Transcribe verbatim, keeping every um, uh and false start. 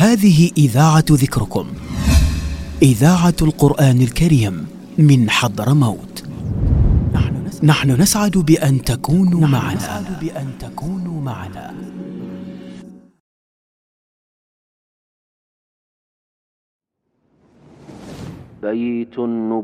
هذه إذاعة ذكركم، إذاعة القرآن الكريم من حضرموت. نحن نسعد بأن تكونوا معنا. بأن تكونوا معنا. بيت